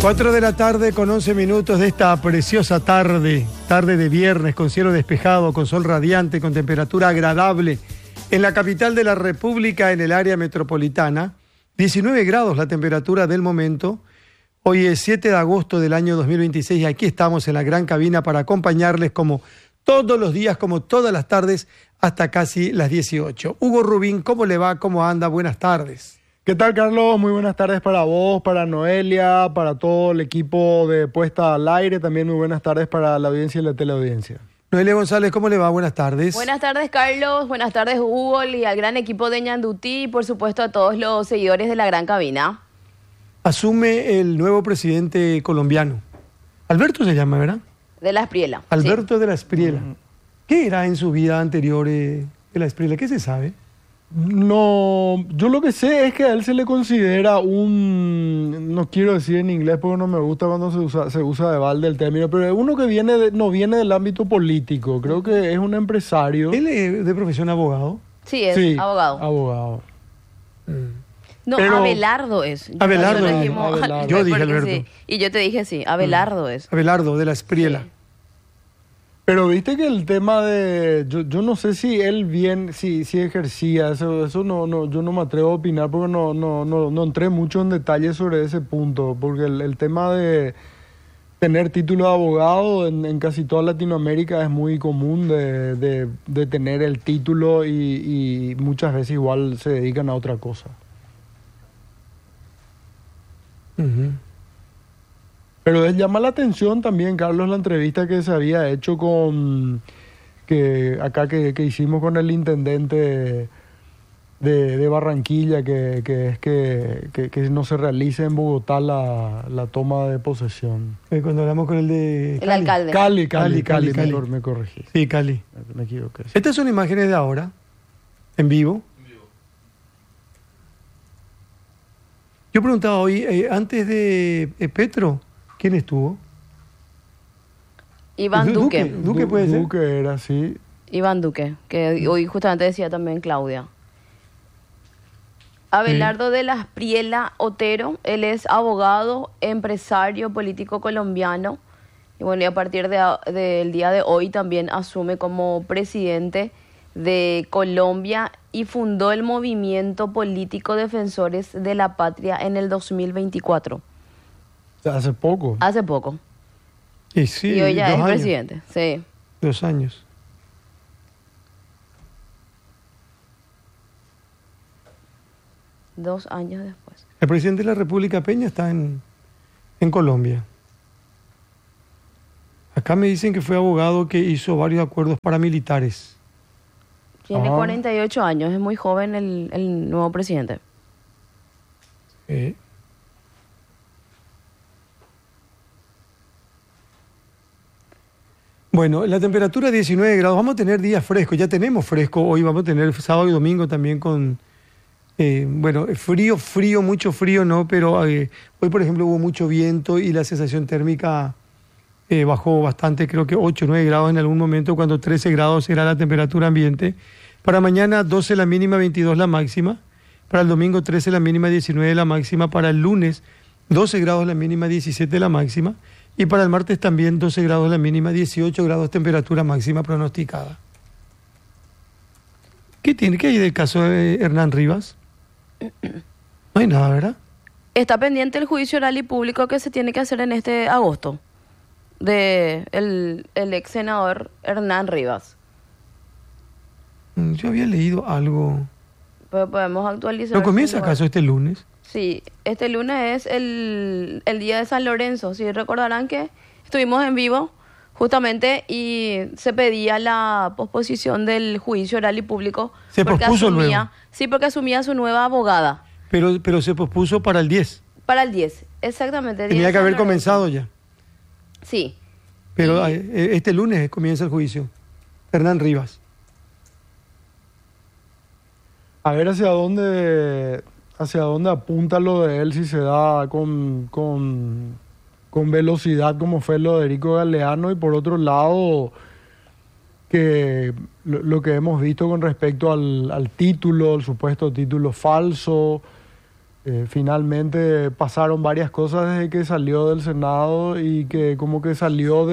4 de la tarde con 11 minutos de esta preciosa tarde de viernes, con cielo despejado, con sol radiante, con temperatura agradable. En la capital de la República, en el área metropolitana, 19 grados la temperatura del momento. Hoy es 7 de agosto del año 2026 y aquí estamos en la gran cabina para acompañarles como todos los días, como todas las tardes, hasta casi las 18. Hugo Rubín, ¿cómo le va? ¿Cómo anda? Buenas tardes. ¿Qué tal, Carlos? Muy buenas tardes para vos, para Noelia, para todo el equipo de Puesta al Aire. También muy buenas tardes para la audiencia y la teleaudiencia. Noelia González, ¿cómo le va? Buenas tardes. Buenas tardes, Carlos. Buenas tardes, Hugo, y al gran equipo de Ñandutí y, por supuesto, a todos los seguidores de la gran cabina. Asume el nuevo presidente colombiano. Alberto se llama, ¿verdad? De la Espriella. Alberto sí. de la Espriella. ¿Qué era en su vida anterior de la Espriella? ¿Qué se sabe? No, yo lo que sé es que a él se le considera no quiero decir en inglés porque no me gusta cuando se usa de balde el término, pero es uno que no viene del ámbito político, creo que es un empresario. ¿Él es de profesión abogado? Sí, es abogado. Abogado. No, pero, Abelardo es. Abelardo. Yo dije Alberto. Sí. Y yo te dije sí, Abelardo es. Abelardo de la Espriella. Sí. Pero viste que el tema de... Yo no sé si él si ejercía, eso no, yo no me atrevo a opinar porque no entré mucho en detalle sobre ese punto, porque el tema de tener título de abogado en casi toda Latinoamérica es muy común de tener el título y muchas veces igual se dedican a otra cosa. Uh-huh. Pero llama la atención también, Carlos, la entrevista que se había hecho que hicimos con el intendente de Barranquilla, que no se realice en Bogotá la toma de posesión. Cuando hablamos con el de el alcalde. Cali. Me corregí. Sí, Cali. Me equivoqué. Estas son imágenes de ahora, en vivo. Yo preguntaba hoy, antes de Petro, ¿quién estuvo? Iván Duque. Duque puede ser. Duque era, sí. Iván Duque, que hoy justamente decía también Claudia. Abelardo de la Espriella Otero, él es abogado, empresario, político colombiano. Y bueno, y a partir del día de hoy también asume como presidente de Colombia y fundó el movimiento político Defensores de la Patria en el 2024. Hace poco. Hace poco. Y sí, y hoy ya es 2 años. presidente, sí. 2 años. Dos años después. El presidente de la República, Peña, está en Colombia. Acá me dicen que fue abogado que hizo varios acuerdos paramilitares. Tiene 48 años, es muy joven el nuevo presidente. Bueno, la temperatura 19 grados, vamos a tener días frescos, ya tenemos fresco, hoy vamos a tener sábado y domingo también con, frío, mucho frío no, pero hoy por ejemplo hubo mucho viento y la sensación térmica bajó bastante, creo que 8 o 9 grados en algún momento, cuando 13 grados era la temperatura ambiente. Para mañana 12 la mínima, 22 la máxima, para el domingo 13 la mínima, 19 la máxima, para el lunes 12 grados la mínima, 17 la máxima, y para el martes también 12 grados la mínima, 18 grados temperatura máxima pronosticada. ¿Qué hay del caso de Hernán Rivas? No hay nada, ¿verdad? Está pendiente el juicio oral y público que se tiene que hacer en este agosto de el ex senador Hernán Rivas. Yo había leído algo. Pero podemos actualizar. ¿No comienza acaso este lunes? Sí, este lunes es el día de San Lorenzo. Sí, recordarán que estuvimos en vivo justamente y se pedía la posposición del juicio oral y público. ¿Se pospuso luego? Sí, porque asumía su nueva abogada. Pero se pospuso para el 10. Para el 10, exactamente. Tenía que haber comenzado ya. Sí. Pero este lunes comienza el juicio. Hernán Rivas. A ver hacia dónde apunta lo de él, si se da con velocidad como fue lo de Erico Galeano, y por otro lado que lo que hemos visto con respecto al título, el supuesto título falso, Finalmente pasaron varias cosas desde que salió del Senado y que como que salió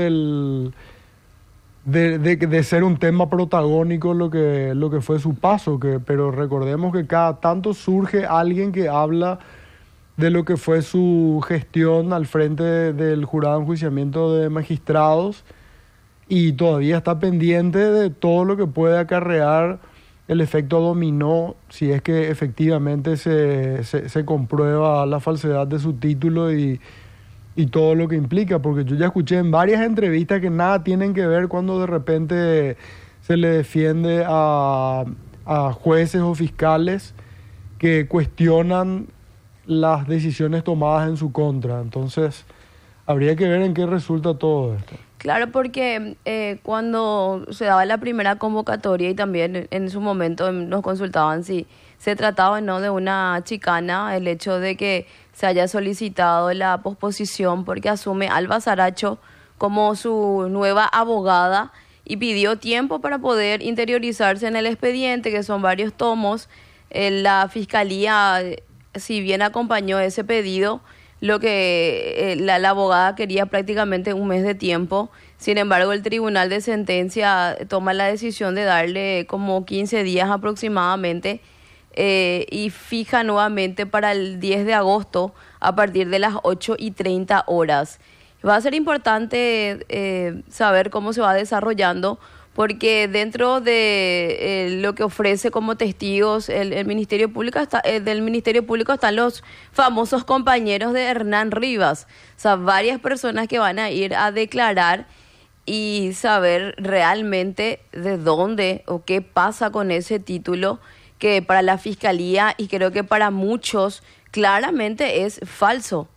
de ser un tema protagónico lo que fue su paso, pero recordemos que cada tanto surge alguien que habla de lo que fue su gestión al frente del jurado de enjuiciamiento de magistrados y todavía está pendiente de todo lo que puede acarrear el efecto dominó si es que efectivamente se comprueba la falsedad de su título y todo lo que implica, porque yo ya escuché en varias entrevistas que nada tienen que ver cuando de repente se le defiende a jueces o fiscales que cuestionan las decisiones tomadas en su contra. Entonces, habría que ver en qué resulta todo esto. Claro, porque cuando se daba la primera convocatoria y también en su momento nos consultaban si se trataba o no de una chicana, el hecho de que se haya solicitado la posposición porque asume Alba Saracho como su nueva abogada y pidió tiempo para poder interiorizarse en el expediente, que son varios tomos. La Fiscalía, si bien acompañó ese pedido, lo que la abogada quería prácticamente un mes de tiempo. Sin embargo, el Tribunal de Sentencia toma la decisión de darle como 15 días aproximadamente y fija nuevamente para el 10 de agosto a partir de las 8:30 horas. Va a ser importante saber cómo se va desarrollando, porque dentro de lo que ofrece como testigos el Ministerio Público del Ministerio Público están los famosos compañeros de Hernán Rivas, o sea, varias personas que van a ir a declarar y saber realmente de dónde o qué pasa con ese título que para la Fiscalía y creo que para muchos claramente es falso.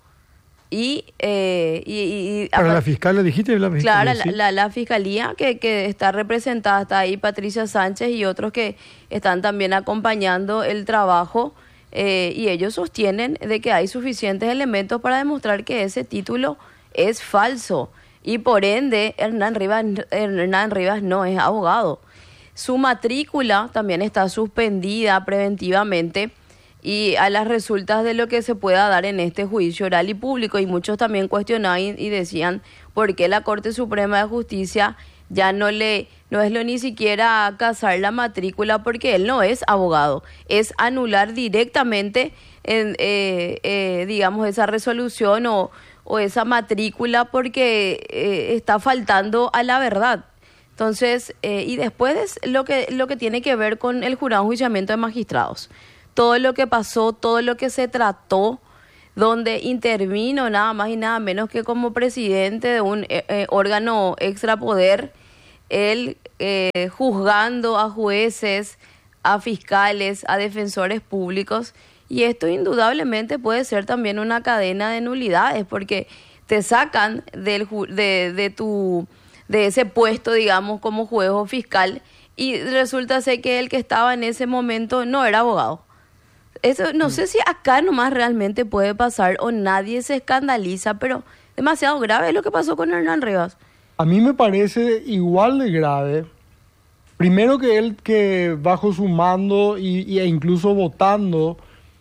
Para la fiscal, ¿le dijiste? Claro, la Fiscalía que está representada, está ahí Patricia Sánchez y otros que están también acompañando el trabajo y ellos sostienen de que hay suficientes elementos para demostrar que ese título es falso y por ende Hernán Rivas no es abogado. Su matrícula también está suspendida preventivamente y a las resultas de lo que se pueda dar en este juicio oral y público, y muchos también cuestionaban y decían por qué la Corte Suprema de Justicia ya no es ni siquiera casar la matrícula porque él no es abogado, es anular directamente digamos esa resolución o esa matrícula porque está faltando a la verdad. Entonces, y después lo que tiene que ver con el jurado de enjuiciamiento de magistrados. Todo lo que pasó, todo lo que se trató, donde intervino nada más y nada menos que como presidente de un órgano extrapoder, él juzgando a jueces, a fiscales, a defensores públicos, y esto indudablemente puede ser también una cadena de nulidades, porque te sacan de ese puesto, digamos, como juez o fiscal, y resulta ser que el que estaba en ese momento no era abogado. Eso no sé si acá nomás realmente puede pasar o nadie se escandaliza, pero demasiado grave es lo que pasó con Hernán Rivas. A mí me parece igual de grave. Primero que él que bajo su mando e incluso votando,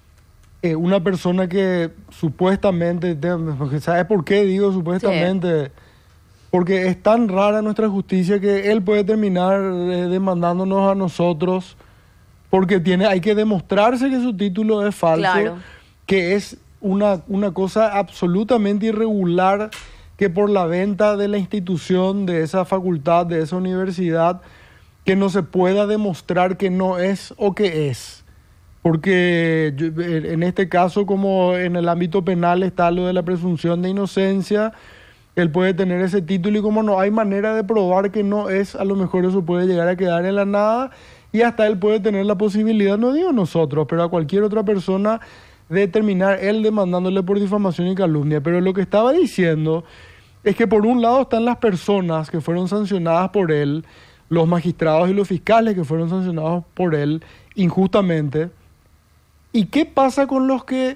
una persona que supuestamente, ¿sabes por qué digo supuestamente? Sí. Porque es tan rara nuestra justicia que él puede terminar demandándonos a nosotros porque hay que demostrarse que su título es falso, claro, que es una cosa absolutamente irregular, que por la venta de la institución, de esa facultad, de esa universidad, que no se pueda demostrar que no es o que es. Porque en este caso, como en el ámbito penal está lo de la presunción de inocencia, él puede tener ese título y como no hay manera de probar que no es, a lo mejor eso puede llegar a quedar en la nada y hasta él puede tener la posibilidad, no digo nosotros, pero a cualquier otra persona, de terminar él demandándole por difamación y calumnia. Pero lo que estaba diciendo es que por un lado están las personas que fueron sancionadas por él, los magistrados y los fiscales que fueron sancionados por él injustamente. ¿Y qué pasa con los que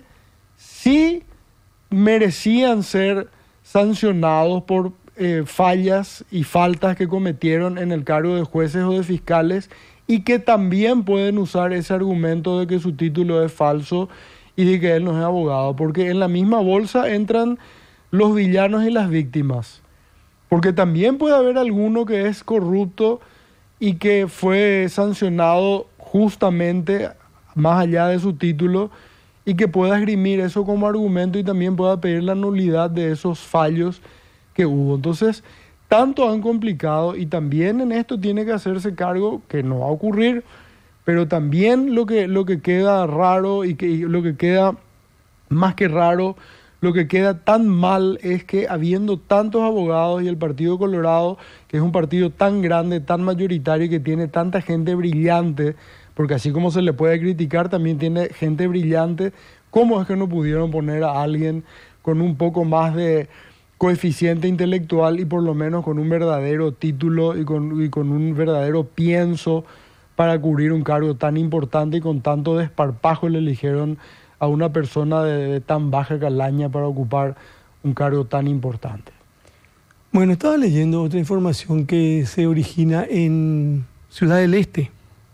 sí merecían ser sancionados por fallas y faltas que cometieron en el cargo de jueces o de fiscales y que también pueden usar ese argumento de que su título es falso y de que él no es abogado, porque en la misma bolsa entran los villanos y las víctimas. Porque también puede haber alguno que es corrupto y que fue sancionado justamente más allá de su título y que pueda esgrimir eso como argumento y también pueda pedir la nulidad de esos fallos que hubo. Entonces, tanto han complicado y también en esto tiene que hacerse cargo, que no va a ocurrir, pero también lo que queda raro y lo que queda más que raro, lo que queda tan mal es que habiendo tantos abogados y el Partido Colorado, que es un partido tan grande, tan mayoritario y que tiene tanta gente brillante, porque así como se le puede criticar, también tiene gente brillante, ¿cómo es que no pudieron poner a alguien con un poco más de coeficiente intelectual y por lo menos con un verdadero título y con un verdadero pienso para cubrir un cargo tan importante y con tanto desparpajo le eligieron a una persona de tan baja calaña para ocupar un cargo tan importante? Bueno, estaba leyendo otra información que se origina en Ciudad del Este.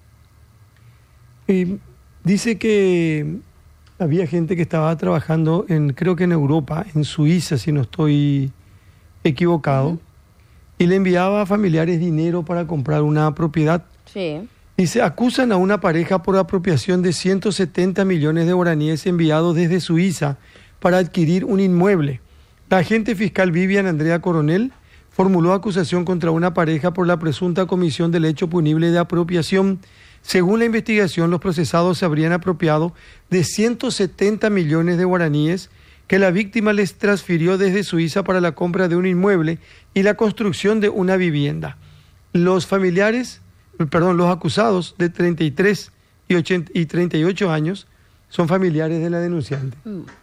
Dice que había gente que estaba trabajando creo que en Europa, en Suiza, si no estoy equivocado, y le enviaba a familiares dinero para comprar una propiedad. Sí. Y se acusan a una pareja por apropiación de 170 millones de guaraníes enviados desde Suiza para adquirir un inmueble. La agente fiscal Vivian Andrea Coronel formuló acusación contra una pareja por la presunta comisión del hecho punible de apropiación. Según la investigación, los procesados se habrían apropiado de 170 millones de guaraníes que la víctima les transfirió desde Suiza para la compra de un inmueble y la construcción de una vivienda. Los acusados de 33 y 38 años son familiares de la denunciante.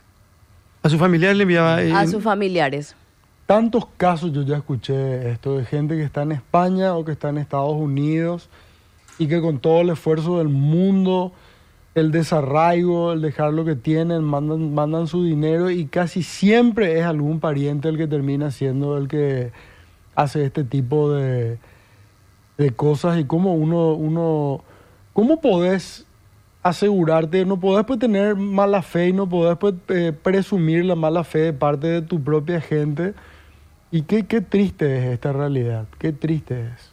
A sus familiares le enviaba... A sus familiares. Tantos casos yo ya escuché esto de gente que está en España o que está en Estados Unidos y que con todo el esfuerzo del mundo, el desarraigo, el dejar lo que tienen, mandan su dinero y casi siempre es algún pariente el que termina siendo el que hace este tipo de cosas. Y cómo cómo podés asegurarte, no podés pues tener mala fe y no podés pues presumir la mala fe de parte de tu propia gente. Y qué triste es esta realidad, qué triste es.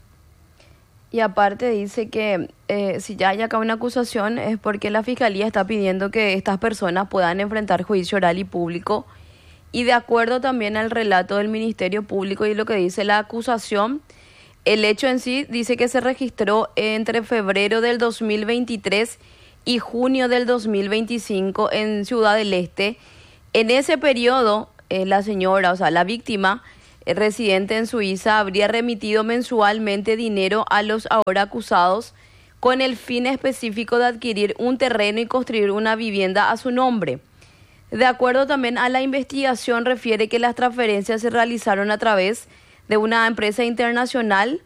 Y aparte dice que si ya hay acá una acusación es porque la Fiscalía está pidiendo que estas personas puedan enfrentar juicio oral y público. Y de acuerdo también al relato del Ministerio Público y lo que dice la acusación, el hecho en sí dice que se registró entre febrero del 2023 y junio del 2025 en Ciudad del Este. En ese periodo, la señora, o sea, la víctima, residente en Suiza, habría remitido mensualmente dinero a los ahora acusados con el fin específico de adquirir un terreno y construir una vivienda a su nombre. De acuerdo también a la investigación, refiere que las transferencias se realizaron a través de una empresa internacional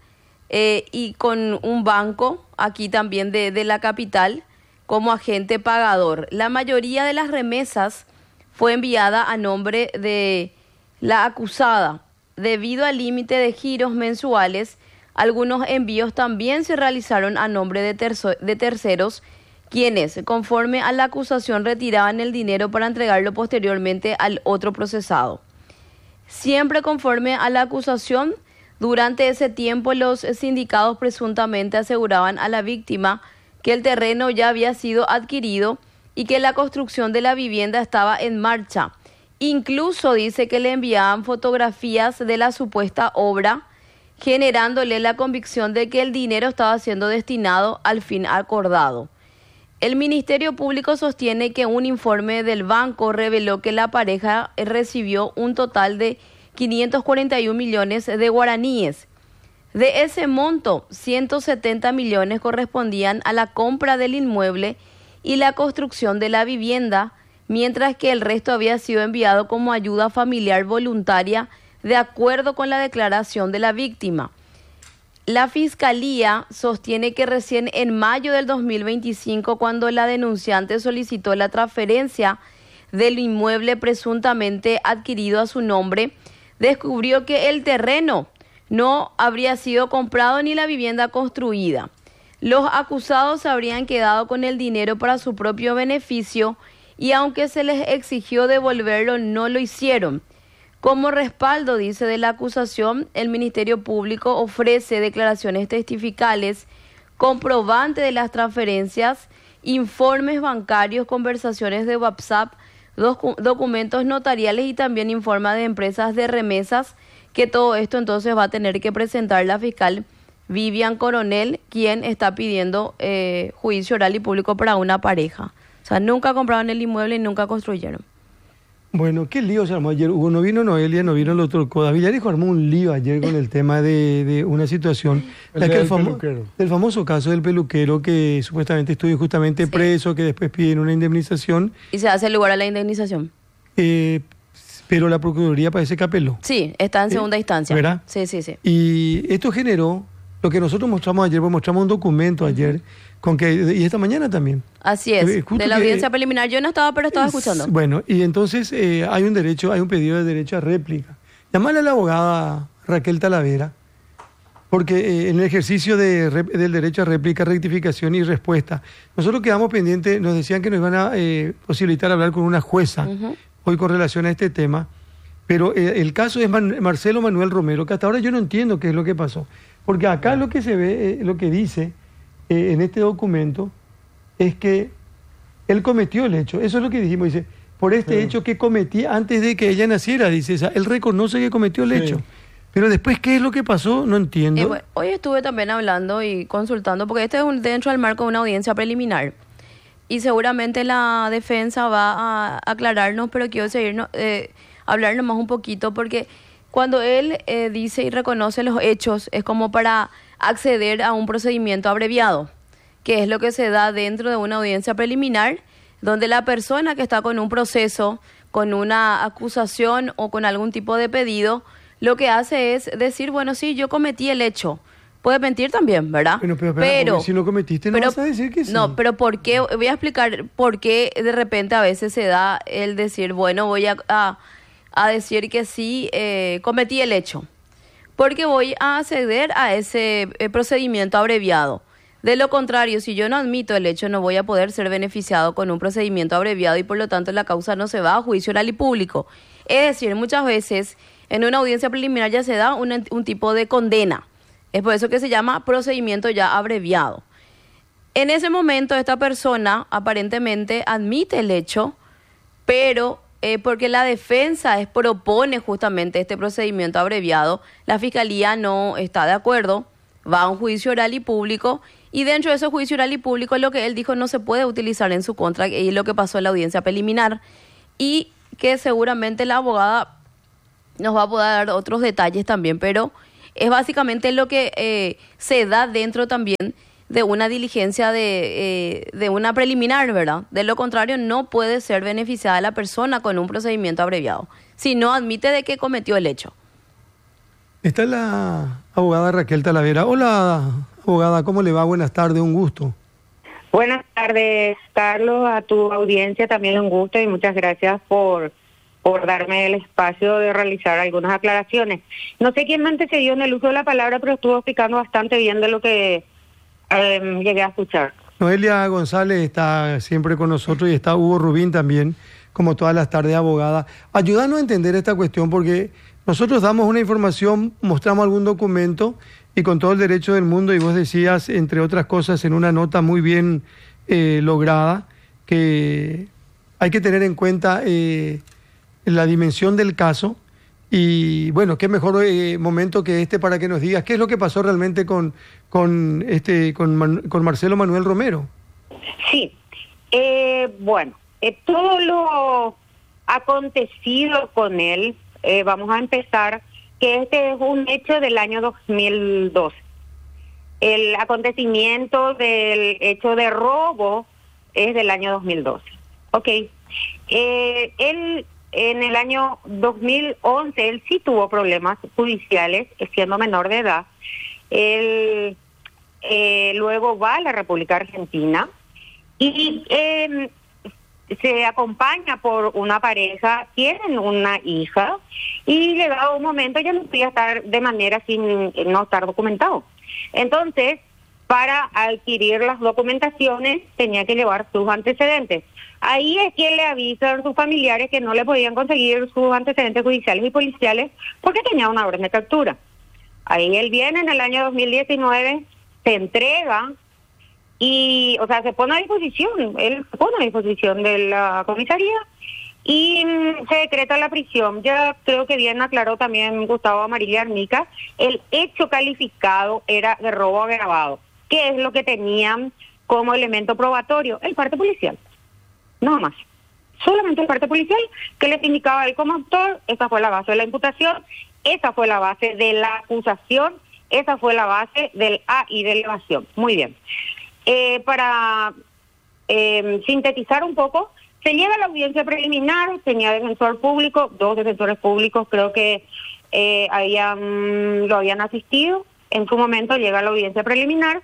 y con un banco aquí también de la capital como agente pagador. La mayoría de las remesas fue enviada a nombre de la acusada. Debido al límite de giros mensuales, algunos envíos también se realizaron a nombre de terceros, quienes, conforme a la acusación, retiraban el dinero para entregarlo posteriormente al otro procesado. Siempre conforme a la acusación, durante ese tiempo los sindicados presuntamente aseguraban a la víctima que el terreno ya había sido adquirido y que la construcción de la vivienda estaba en marcha. Incluso dice que le enviaban fotografías de la supuesta obra, generándole la convicción de que el dinero estaba siendo destinado al fin acordado. El Ministerio Público sostiene que un informe del banco reveló que la pareja recibió un total de 541 millones de guaraníes. De ese monto, 170 millones correspondían a la compra del inmueble y la construcción de la vivienda, mientras que el resto había sido enviado como ayuda familiar voluntaria, de acuerdo con la declaración de la víctima. La Fiscalía sostiene que recién en mayo del 2025, cuando la denunciante solicitó la transferencia del inmueble presuntamente adquirido a su nombre, descubrió que el terreno no habría sido comprado ni la vivienda construida. Los acusados habrían quedado con el dinero para su propio beneficio y aunque se les exigió devolverlo, no lo hicieron. Como respaldo, dice, de la acusación, el Ministerio Público ofrece declaraciones testificales, comprobante de las transferencias, informes bancarios, conversaciones de WhatsApp, documentos notariales y también informa de empresas de remesas, que todo esto entonces va a tener que presentar la fiscal Vivian Coronel, quien está pidiendo juicio oral y público para una pareja. O sea, nunca compraron el inmueble y nunca construyeron. Bueno, qué lío se armó ayer. Hugo, no vino Noelia, no vino el otro Coda. Villarejo armó un lío ayer con el tema de una situación. El famoso caso del peluquero que supuestamente estuvo justamente preso, que después piden una indemnización. ¿Y se hace lugar a la indemnización? Pero la Procuraduría parece que apeló. Sí, está en segunda instancia. ¿Verdad? Sí. Y esto generó lo que nosotros mostramos ayer, pues mostramos un documento ayer, y esta mañana también. Así es, de la audiencia preliminar. Yo no estaba, pero estaba escuchando. Bueno, y entonces hay un pedido de derecho a réplica. Llamarle a la abogada Raquel Talavera, porque en el ejercicio del derecho a réplica, rectificación y respuesta, nosotros quedamos pendientes, nos decían que nos iban a posibilitar hablar con una jueza hoy con relación a este tema, pero el caso es Marcelo Manuel Romero, que hasta ahora yo no entiendo qué es lo que pasó, porque acá lo que se ve, lo que dice en este documento es que él cometió el hecho. Eso es lo que dijimos, dice, por este hecho que cometí antes de que ella naciera, dice, él reconoce que cometió el hecho. Pero después, ¿qué es lo que pasó? No entiendo. Bueno, hoy estuve también hablando y consultando, porque este es dentro del marco de una audiencia preliminar. Y seguramente la defensa va a aclararnos, pero quiero seguirnos, hablarnos más un poquito, porque cuando él dice y reconoce los hechos, es como para acceder a un procedimiento abreviado, que es lo que se da dentro de una audiencia preliminar, donde la persona que está con un proceso, con una acusación o con algún tipo de pedido, lo que hace es decir, bueno, sí, yo cometí el hecho. Puede mentir también, ¿verdad? Pero si lo cometiste, no vas a decir que sí. No, pero ¿por qué? Voy a explicar por qué de repente a veces se da el decir, bueno, voy a decir que sí, cometí el hecho. Porque voy a acceder a ese procedimiento abreviado. De lo contrario, si yo no admito el hecho, no voy a poder ser beneficiado con un procedimiento abreviado y por lo tanto la causa no se va a juicio oral y público. Es decir, muchas veces en una audiencia preliminar ya se da un tipo de condena. Es por eso que se llama procedimiento ya abreviado. En ese momento esta persona aparentemente admite el hecho, pero porque la defensa propone justamente este procedimiento abreviado, la fiscalía no está de acuerdo, va a un juicio oral y público, y dentro de ese juicio oral y público lo que él dijo no se puede utilizar en su contra, y es lo que pasó en la audiencia preliminar, y que seguramente la abogada nos va a poder dar otros detalles también, pero es básicamente lo que se da dentro también de una diligencia de una preliminar, ¿verdad? De lo contrario, no puede ser beneficiada la persona con un procedimiento abreviado, si no admite de que cometió el hecho. Está la abogada Raquel Talavera. Hola, abogada, ¿cómo le va? Buenas tardes, un gusto. Buenas tardes, Carlos, a tu audiencia también un gusto y muchas gracias por darme el espacio de realizar algunas aclaraciones. No sé quién me antecedió en el uso de la palabra, pero estuvo explicando bastante bien de lo que llegué a escuchar. Noelia González está siempre con nosotros y está Hugo Rubín también, como todas las tardes, abogada. Ayúdanos a entender esta cuestión porque nosotros damos una información, mostramos algún documento y con todo el derecho del mundo, y vos decías, entre otras cosas, en una nota muy bien lograda, que hay que tener en cuenta la dimensión del caso. Y bueno, qué mejor momento que este para que nos digas qué es lo que pasó realmente con Marcelo Manuel Romero. Sí, bueno, todo lo acontecido con él, vamos a empezar, que este es un hecho del año 2012. El acontecimiento del hecho de robo es del año 2012. Ok, él... En el año 2011 él sí tuvo problemas judiciales, siendo menor de edad. Él luego va a la República Argentina y se acompaña por una pareja, tienen una hija y le da un momento ya no podía estar de manera sin no estar documentado. Entonces para adquirir las documentaciones tenía que llevar sus antecedentes. Ahí es que le avisan sus familiares que no le podían conseguir sus antecedentes judiciales y policiales porque tenía una orden de captura. Ahí él viene en el año 2019, se entrega y, o sea, se pone a disposición, él se pone a disposición de la comisaría y se decreta la prisión. Ya creo que bien aclaró también Gustavo Amarilla Arnica, el hecho calificado era de robo agravado. ¿Qué es lo que tenían como elemento probatorio? El parte policial, nada más. Solamente el parte policial que les indicaba él como autor. Esa fue la base de la imputación, esa fue la base de la acusación, esa fue la base del A.I. de elevación. Muy bien. Para sintetizar un poco, se llega a la audiencia preliminar, tenía defensor público, 2 defensores públicos creo que lo habían asistido. En su momento llega a la audiencia preliminar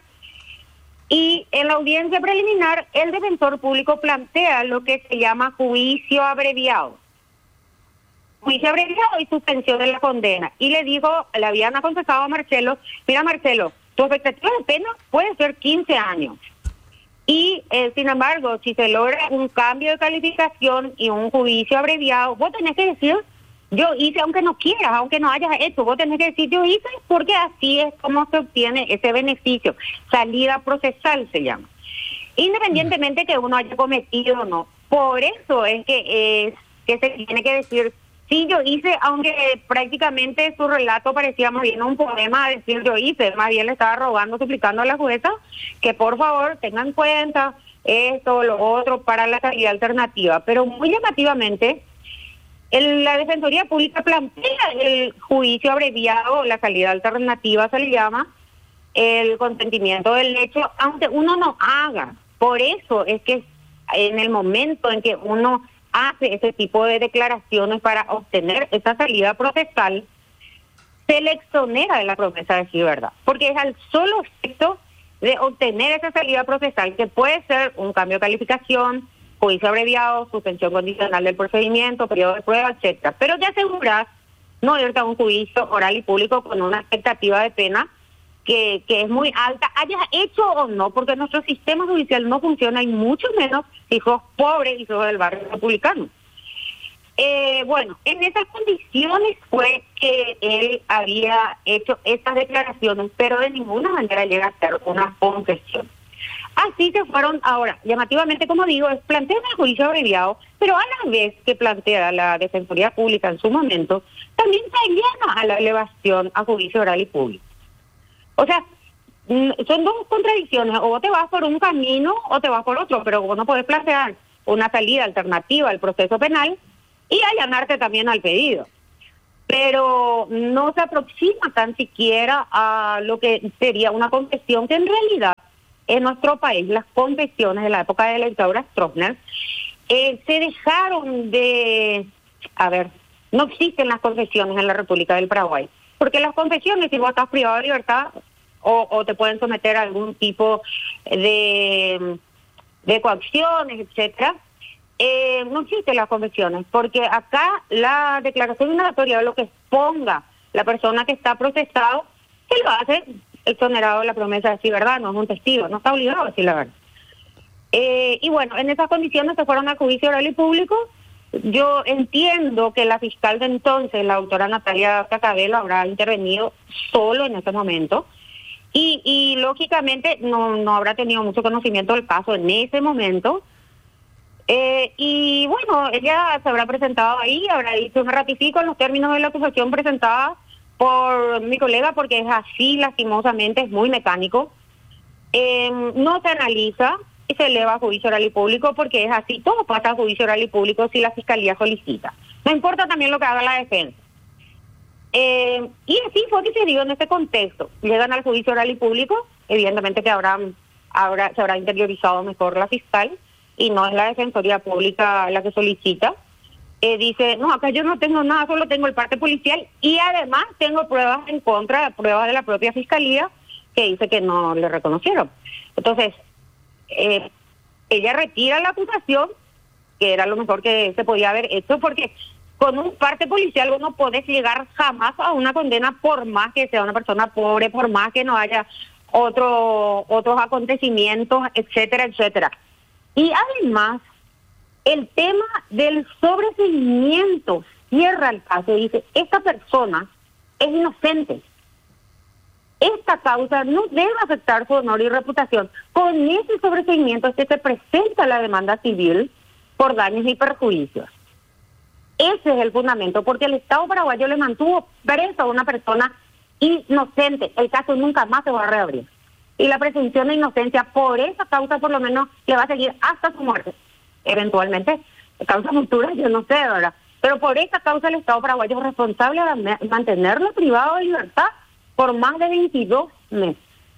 y en la audiencia preliminar el defensor público plantea lo que se llama juicio abreviado. Juicio abreviado y suspensión de la condena. Y le habían aconsejado a Marcelo, mira Marcelo, tu expectativa de pena puede ser 15 años. Y sin embargo, si se logra un cambio de calificación y un juicio abreviado, vos tenés que decir, yo hice aunque no quieras, aunque no hayas hecho, vos tenés que decir yo hice porque así es como se obtiene ese beneficio. Salida procesal se llama. Independientemente que uno haya cometido o no. Por eso es que se tiene que decir, sí, yo hice, aunque prácticamente su relato parecía más bien un poema de decir yo hice, más bien le estaba rogando, suplicando a la jueza que por favor tengan en cuenta esto, lo otro para la salida alternativa. Pero muy llamativamente, la Defensoría Pública plantea el juicio abreviado, la salida alternativa se le llama, el consentimiento del hecho, aunque uno no haga. Por eso es que en el momento en que uno hace ese tipo de declaraciones para obtener esa salida procesal, se le exonera de la promesa de decir verdad, porque es al solo efecto de obtener esa salida procesal, que puede ser un cambio de calificación, juicio abreviado, suspensión condicional del procedimiento, periodo de prueba, etcétera. Pero te aseguras no irte a un juicio oral y público con una expectativa de pena que es muy alta, hayas hecho o no, porque nuestro sistema judicial no funciona, y mucho menos si sos pobre y sos del barrio republicano. Bueno, en esas condiciones fue que él había hecho estas declaraciones, pero de ninguna manera llega a ser una confesión. Así se fueron, ahora, llamativamente, como digo, plantean el juicio abreviado, pero a la vez que plantea la Defensoría Pública en su momento, también se llama a la elevación a juicio oral y público. O sea, son dos contradicciones, o te vas por un camino o te vas por otro, pero vos no podés plantear una salida alternativa al proceso penal y allanarte también al pedido. Pero no se aproxima tan siquiera a lo que sería una confesión, que en realidad en nuestro país las confesiones de la época de la dictadura Stroessner se dejaron de... no existen las confesiones en la República del Paraguay. Porque las confesiones, si vos estás privado de libertad o te pueden someter a algún tipo de coacciones, etcétera, no existen las confesiones, porque acá la declaración indagatoria, lo que exponga la persona que está procesado, se lo hace exonerado de la promesa de decir verdad, no es un testigo, no está obligado a decir la verdad. Y bueno, en esas condiciones se fueron a juicio oral y público. Yo entiendo que la fiscal de entonces, la doctora Natalia Cacabello, habrá intervenido solo en ese momento y lógicamente no habrá tenido mucho conocimiento del caso en ese momento. Y bueno, ella se habrá presentado ahí, habrá dicho, me ratifico en los términos de la acusación presentada por mi colega, porque es así, lastimosamente, es muy mecánico. No se analiza y se eleva a juicio oral y público, porque es así, todo pasa a juicio oral y público si la fiscalía solicita. No importa también lo que haga la defensa. Y así fue que se dio en este contexto. Llegan al juicio oral y público, evidentemente que se habrá interiorizado mejor la fiscal, y no es la Defensoría Pública la que solicita. Dice, no, acá yo no tengo nada, solo tengo el parte policial, y además tengo pruebas en contra, pruebas de la propia fiscalía, que dice que no le reconocieron. Entonces, ella retira la acusación, que era lo mejor que se podía haber hecho, porque con un parte policial vos no podés llegar jamás a una condena, por más que sea una persona pobre, por más que no haya otros acontecimientos, etcétera, etcétera. Y además, el tema del sobreseimiento cierra el caso y dice, esta persona es inocente. Esta causa no debe afectar su honor y reputación. Con ese sobreseimiento es que se presenta la demanda civil por daños y perjuicios. Ese es el fundamento, porque el Estado paraguayo le mantuvo preso a una persona inocente. El caso nunca más se va a reabrir. Y la presunción de inocencia por esa causa por lo menos le va a seguir hasta su muerte. Eventualmente, causa futura, yo no sé, ¿verdad? Pero por esa causa el Estado paraguayo es responsable de mantenerlo privado de libertad por más de 22 meses.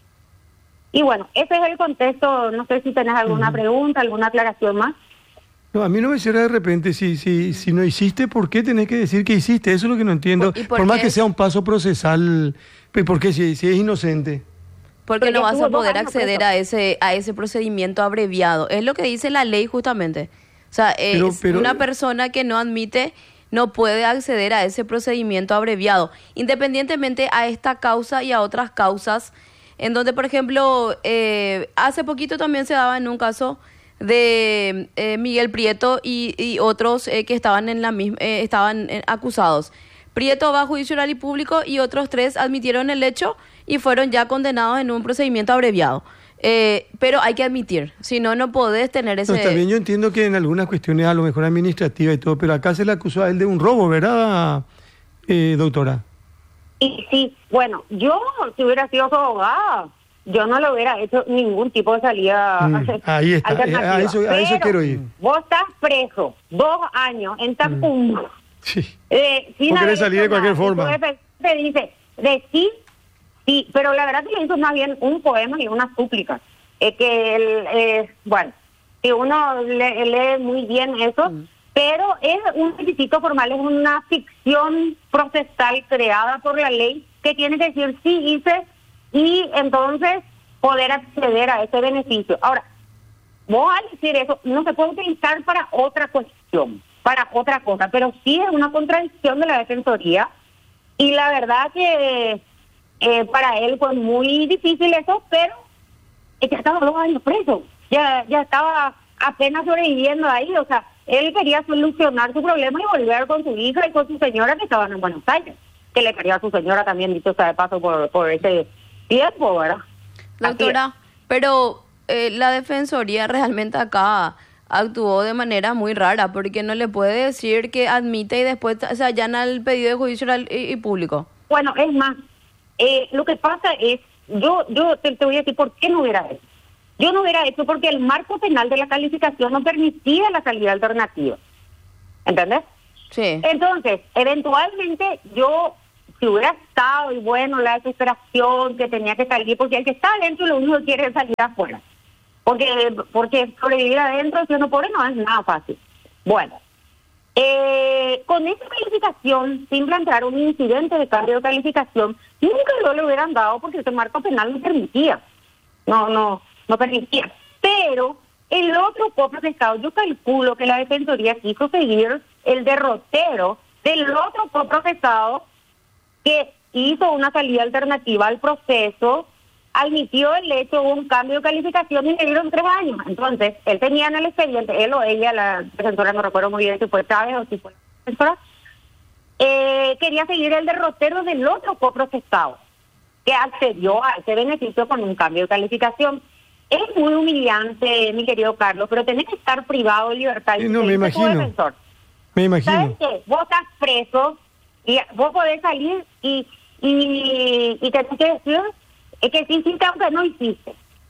Y bueno, ese es el contexto. No sé si tenés alguna pregunta, alguna aclaración más. No, a mí no me cierra de repente, si no hiciste, ¿por qué tenés que decir que hiciste? Eso es lo que no entiendo. Por más que sea un paso procesal, ¿por qué si es inocente? Porque no vas a poder acceder a ese procedimiento abreviado. Es lo que dice la ley justamente. O sea, pero una persona que no admite no puede acceder a ese procedimiento abreviado, independientemente a esta causa y a otras causas, en donde, por ejemplo, hace poquito también se daba en un caso de Miguel Prieto y otros que estaban en la misma, estaban acusados. Prieto va a juicio oral y público y otros 3 admitieron el hecho y fueron ya condenados en un procedimiento abreviado. Pero hay que admitir, si no, no podés tener ese... No, está bien, yo entiendo que en algunas cuestiones a lo mejor administrativas y todo, pero acá se le acusó a él de un robo, ¿verdad, doctora? Y sí, bueno, yo si hubiera sido su abogada, yo no le hubiera hecho ningún tipo de salida ahí está, a eso quiero ir. Vos estás preso 2 años en Tacumbo. Sí. Sin no querés salir de cualquier forma. Te dice, sí, pero la verdad que le hizo más bien un poema y una súplica. Bueno, que uno lee muy bien eso, pero es un requisito formal, es una ficción procesal creada por la ley que tiene que decir sí hice y entonces poder acceder a ese beneficio. Ahora, vos al decir eso no se puede utilizar para otra cuestión, para otra cosa, pero sí es una contradicción de la Defensoría y la verdad que para él fue muy difícil eso, pero ya estaba 2 años preso, ya estaba apenas sobreviviendo ahí, o sea, él quería solucionar su problema y volver con su hija y con su señora que estaban en Buenos Aires, que le quería a su señora también, dicho sea de paso, por ese tiempo, ¿verdad? Doctora, pero la Defensoría realmente acá actuó de manera muy rara, porque no le puede decir que admite y después se allana el pedido de juicio oral y público. Bueno, es más, lo que pasa es, yo te voy a decir por qué no hubiera hecho. Yo no hubiera hecho porque el marco penal de la calificación no permitía la salida alternativa. ¿Entendés? Sí. Entonces, eventualmente yo, si hubiera estado, y bueno, la desesperación que tenía que salir, porque el que está adentro lo único que quiere es salir afuera. Porque sobrevivir adentro, siendo pobre, no es nada fácil. Bueno, con esa calificación, sin plantear un incidente de cambio de calificación, nunca lo le hubieran dado porque ese marco penal no permitía. No permitía. Pero el otro coprocesado, yo calculo que la Defensoría quiso seguir el derrotero del otro coprocesado que hizo una salida alternativa al proceso, admitió el hecho, hubo un cambio de calificación y le dieron 3 años. Entonces, él tenía en el expediente, él o ella, la defensora, no recuerdo muy bien si fue Chávez o si fue la defensora, quería seguir el derrotero del otro coprocesado que accedió a ese beneficio con un cambio de calificación. Es muy humillante, mi querido Carlos, pero tenés que estar privado de libertad. No, me imagino. Me imagino. ¿Sabes qué? Vos estás preso y vos podés salir y tenés que decir que sí hiciste aunque no hiciste.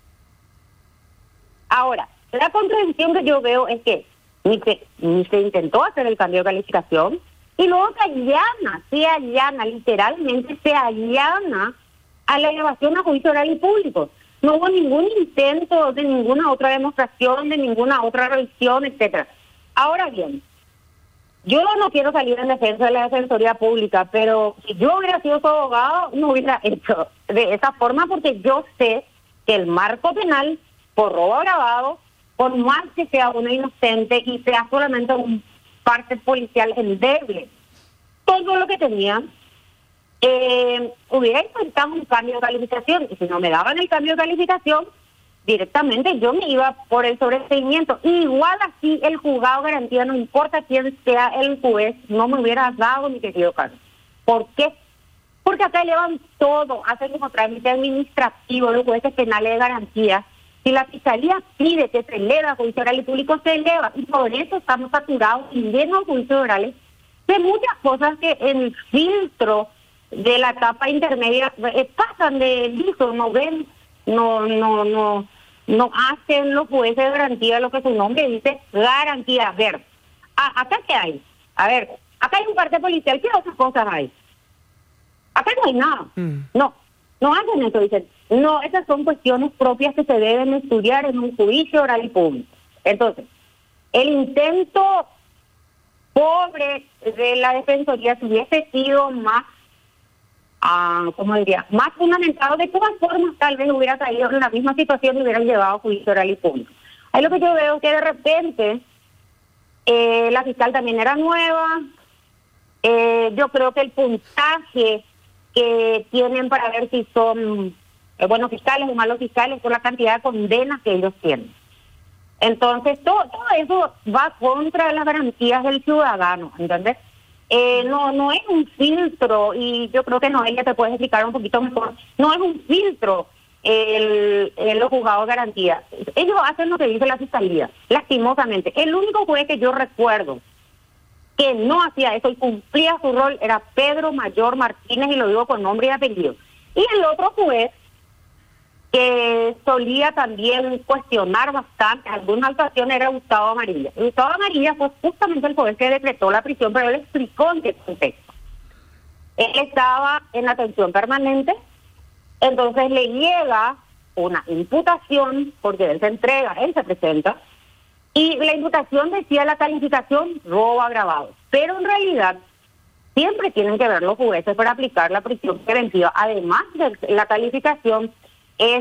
Ahora, la contradicción que yo veo es que ni se intentó hacer el cambio de calificación y luego se allana, literalmente se allana a la elevación a juicio oral y público. No hubo ningún intento de ninguna otra demostración, de ninguna otra revisión, etcétera. Ahora bien, yo no quiero salir en defensa de la Defensoría Pública, pero si yo hubiera sido su abogado, no hubiera hecho de esa forma, porque yo sé que el marco penal por robo agravado, por más que sea una inocente y sea solamente un parte policial endeble, todo lo que tenía hubiera intentado un cambio de calificación, y si no me daban el cambio de calificación, directamente yo me iba por el sobreseimiento. Igual así el juzgado de garantía, no importa quién sea el juez, no me hubiera dado mi querido Carlos. ¿Por qué? Porque acá llevan todo, hacen como trámite administrativo, los jueces penales de garantía. Si la fiscalía pide que se eleva a juicio oral y público, se eleva, y por eso estamos saturados y llenos de juicios orales de muchas cosas que en el filtro de la etapa intermedia pasan de listo, no ven, no hacen los jueces de garantía lo que su nombre dice, garantía. A ver, ¿acá qué hay? A ver, acá hay un parte policial, ¿qué otras cosas hay? Acá no hay nada. No hacen eso, dicen. No, esas son cuestiones propias que se deben estudiar en un juicio oral y público. Entonces, el intento pobre de la Defensoría, si hubiese sido más, más fundamentado, de todas formas tal vez hubiera caído en la misma situación y hubieran llevado a juicio oral y público. Ahí lo que yo veo es que de repente la fiscal también era nueva. Yo creo que el puntaje que tienen para ver si son buenos fiscales o malos fiscales por la cantidad de condenas que ellos tienen. Entonces, todo eso va contra las garantías del ciudadano, ¿entendés? No es un filtro, y yo creo que Noelia te puede explicar un poquito mejor, no es un filtro los juzgados de garantía. Ellos hacen lo que dice la fiscalía, lastimosamente. El único juez que yo recuerdo que no hacía eso y cumplía su rol era Pedro Mayor Martínez, y lo digo con nombre y apellido. Y el otro juez que solía también cuestionar bastante algunas actuaciones era Gustavo Amarilla. Gustavo Amarilla fue justamente el juez que decretó la prisión, pero él explicó en qué contexto. Él estaba en atención permanente, entonces le llega una imputación, porque él se entrega, él se presenta, y la imputación decía la calificación robo agravado. Pero en realidad siempre tienen que ver los jueces para aplicar la prisión preventiva. Además de la calificación, es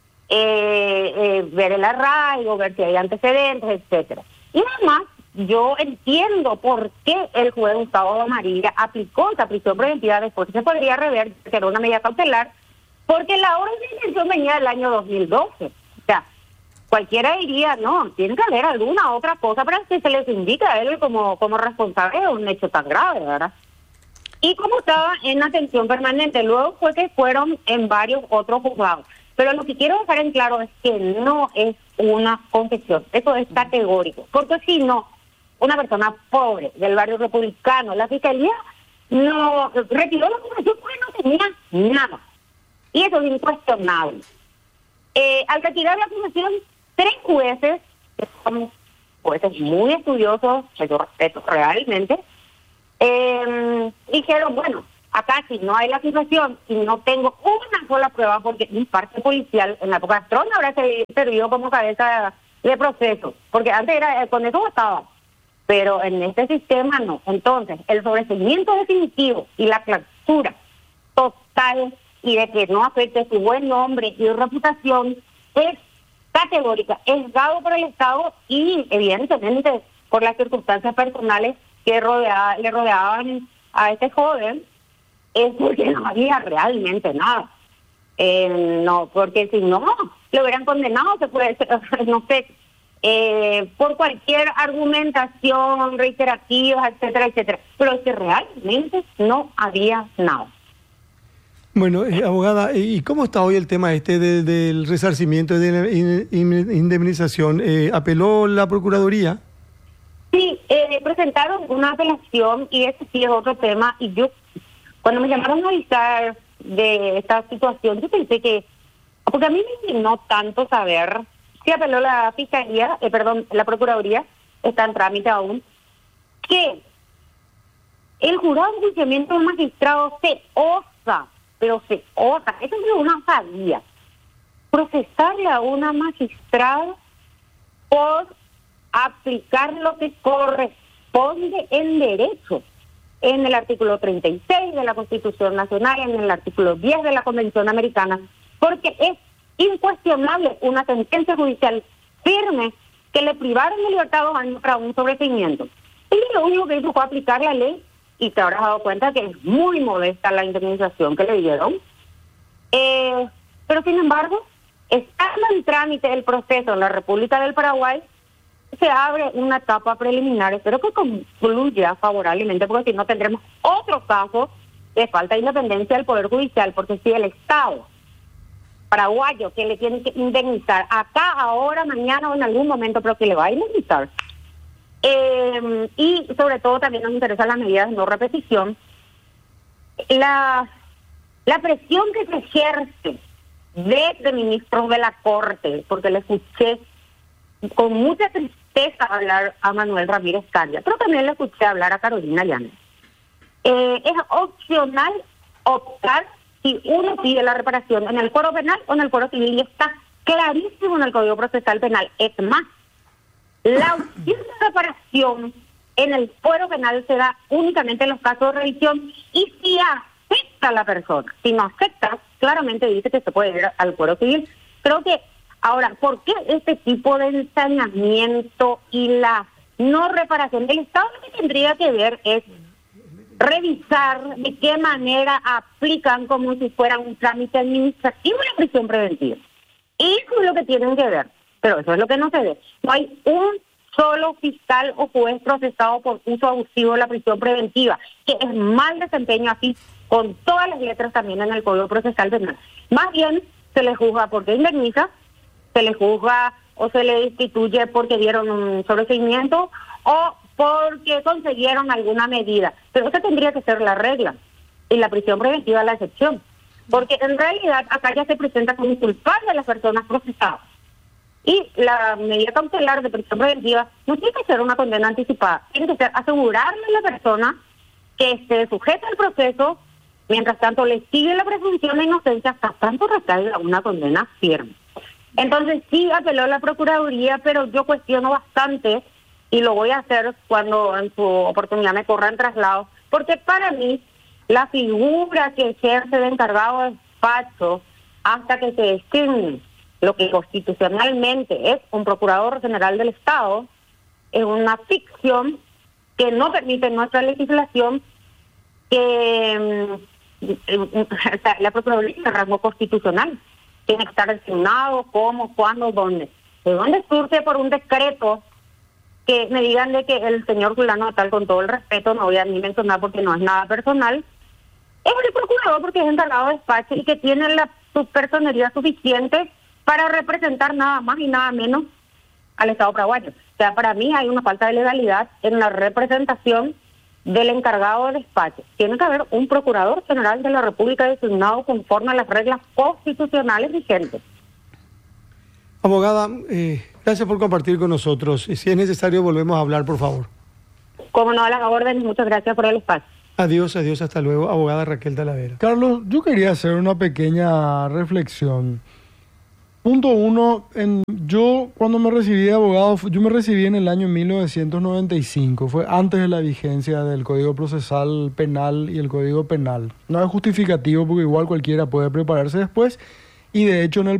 ver el arraigo, ver si hay antecedentes, etcétera. Y además, yo entiendo por qué el juez Gustavo Amarilla aplicó esa prisión preventiva después. Se podría rever, que era una medida cautelar, porque la orden de detención venía del año 2012. O sea, cualquiera diría, no, tiene que haber alguna otra cosa para que se les indique a él como responsable de un hecho tan grave, ¿verdad? Y como estaba en atención permanente, luego fue que fueron en varios otros juzgados. Pero lo que quiero dejar en claro es que no es una confesión, eso es categórico, porque si no, una persona pobre del barrio republicano, la fiscalía no retiró la confesión porque no tenía nada, y eso es incuestionable. Al retirar la confesión, 3 jueces, que son jueces muy estudiosos, que yo respeto realmente, dijeron, bueno, acá si no hay la situación y no tengo una sola prueba, porque un parte policial en la época de Strong ahora se servido como cabeza de proceso, porque antes era con eso bastaba, pero en este sistema no. Entonces, el sobreseimiento definitivo y la clausura total y de que no afecte su buen nombre y reputación es categórica, es dado por el Estado y evidentemente por las circunstancias personales que le rodeaban a este joven, es porque no había realmente nada. No, porque si no, lo hubieran condenado, se puede, no sé, por cualquier argumentación reiterativa, etcétera, etcétera. Pero es que realmente no había nada. Bueno, abogada, ¿y cómo está hoy el tema del resarcimiento y de la indemnización? ¿Apeló la Procuraduría? Sí, presentaron una apelación y ese sí es otro tema. Y yo, cuando me llamaron a avisar de esta situación, yo pensé que, porque a mí me indignó tanto saber si apeló la Fiscalía, la Procuraduría, está en trámite aún, que el jurado de enjuiciamiento del magistrado se osa, pero se osa, eso es una osadía, procesarle a una magistrada por aplicar lo que corresponde en derecho, en el artículo 36 de la Constitución Nacional, en el artículo 10 de la Convención Americana, porque es incuestionable una sentencia judicial firme que le privaron de libertad 2 años para un sobreseimiento. Y lo único que hizo fue aplicar la ley y te habrás dado cuenta que es muy modesta la indemnización que le dieron. Pero sin embargo, estando en trámite el proceso en la República del Paraguay, se abre una etapa preliminar, espero que concluya favorablemente, porque si no tendremos otro caso de falta de independencia del Poder Judicial, porque si el Estado paraguayo que le tiene que indemnizar acá, ahora, mañana o en algún momento, pero que le va a indemnizar, y sobre todo también nos interesan las medidas de no repetición, la presión que se ejerce desde ministros de la Corte, porque le escuché con mucha tristeza hablar a Manuel Ramírez Caria, pero también le escuché hablar a Carolina Llanes. Es opcional optar si uno pide la reparación en el fuero penal o en el fuero civil, y está clarísimo en el Código Procesal Penal. Es más, la opción de reparación en el fuero penal se da únicamente en los casos de revisión y si acepta la persona. Si no acepta, claramente dice que se puede ir al fuero civil. Creo que ahora, ¿por qué este tipo de ensañamiento y la no reparación del Estado? Lo que tendría que ver es revisar de qué manera aplican como si fuera un trámite administrativo la prisión preventiva. Eso es lo que tienen que ver, pero eso es lo que no se ve. No hay un solo fiscal o juez procesado por uso abusivo de la prisión preventiva, que es mal desempeño así, con todas las letras también en el Código Procesal Penal. Más bien se le juzga porque indemniza, se le juzga o se le destituye porque dieron un sobreseimiento o porque consiguieron alguna medida. Pero esa tendría que ser la regla y la prisión preventiva la excepción. Porque en realidad acá ya se presenta como culpable a las personas procesadas. Y la medida cautelar de prisión preventiva no tiene que ser una condena anticipada, tiene que ser asegurarle a la persona que esté sujeta al proceso, mientras tanto le sigue la presunción de inocencia hasta tanto recaiga una condena firme. Entonces sí apeló la Procuraduría, pero yo cuestiono bastante, y lo voy a hacer cuando en su oportunidad me corran traslados, porque para mí la figura que ejerce de encargado de despacho hasta que se designe lo que constitucionalmente es un Procurador General del Estado es una ficción que no permite nuestra legislación que la Procuraduría es rango constitucional. Tiene que estar designado, cómo, cuándo, dónde. ¿De dónde surge por un decreto que me digan de que el señor fulano tal, con todo el respeto, no voy a ni mencionar porque no es nada personal, es el procurador porque es encargado de despacho y que tiene la personería suficiente para representar nada más y nada menos al Estado paraguayo? O sea, para mí hay una falta de legalidad en la representación del encargado de despacho. Tiene que haber un Procurador General de la República designado conforme a las reglas constitucionales vigentes. Abogada, gracias por compartir con nosotros. Si es necesario, volvemos a hablar, por favor. Como no, a las órdenes, muchas gracias por el espacio. Adiós, adiós, hasta luego. Abogada Raquel Talavera. Carlos, yo quería hacer una pequeña reflexión. Punto uno, yo cuando me recibí de abogado, yo me recibí en el año 1995, fue antes de la vigencia del Código Procesal Penal y el Código Penal. No es justificativo porque igual cualquiera puede prepararse después, y de hecho en el